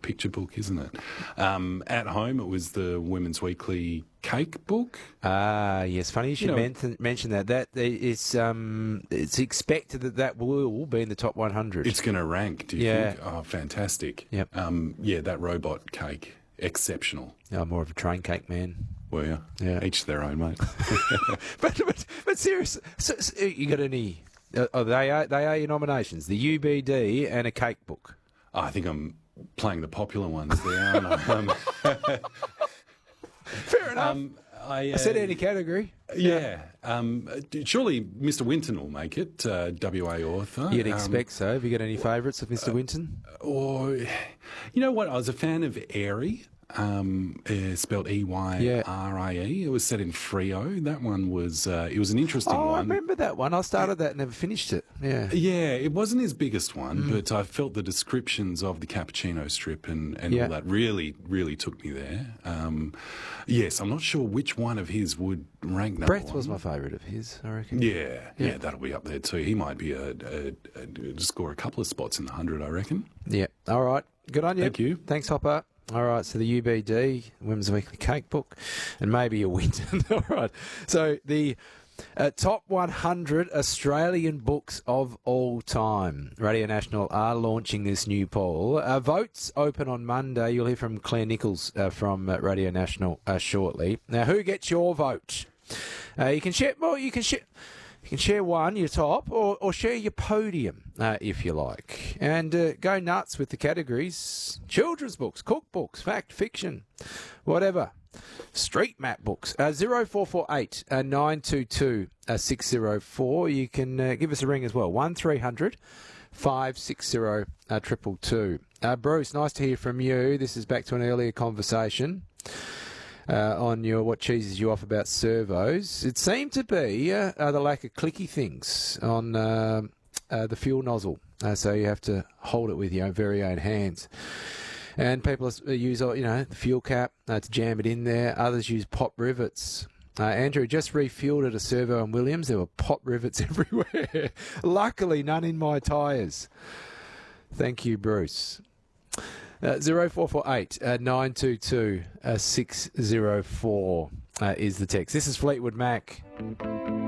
picture book, isn't it? At home, it was the Women's Weekly cake book. Yes, funny you should mention that. That is, it's expected that will be in the top 100. It's going to rank, do you think? Oh, fantastic. Yep. That robot cake, exceptional. I'm more of a train cake man. Were you? Yeah. Each their own, mate. but seriously, so you got any... they are your nominations, the UBD and a cake book. I think I'm playing the popular ones there, aren't I? Fair enough. I said any category. Yeah. Surely Mr. Winton will make it, WA author. You'd expect so. Have you got any favourites of Mr. Winton? Or, you know what? I was a fan of Airy. Spelled Eyrie. It was set in Freo. That one was it was an interesting one. I remember that one. I started that and never finished it. Yeah, it wasn't his biggest one, but I felt the descriptions of the cappuccino strip and all that really took me there. Yes, I'm not sure which one of his would rank number Breath one. was my favourite of his, I reckon. Yeah, that'll be up there too. He might be score a couple of spots in the 100, I reckon. Yeah. All right. Good on you. Thank you. Thanks, Hopper. All right, so the UBD, Women's Weekly Cake Book, and maybe a Winton. All right, so the top 100 Australian books of all time. Radio National are launching this new poll. Votes open on Monday. You'll hear from Claire Nichols from Radio National shortly. Now, who gets your vote? You can share. Well, you can share one, your top, or share your podium, if you like. And go nuts with the categories. Children's books, cookbooks, fact, fiction, whatever. Street map books. 0448 922 604. You can give us a ring as well. 1300 560 222. Bruce, nice to hear from you. This is back to an earlier conversation. On your what cheeses you off about servos. It seemed to be the lack of clicky things on the fuel nozzle. So you have to hold it with your very own hands. And people use the fuel cap to jam it in there. Others use pop rivets. Andrew just refueled at a servo in Williams. There were pop rivets everywhere. Luckily, none in my tyres. Thank you, Bruce. 0448 922 604 is the text. This is Fleetwood Mac.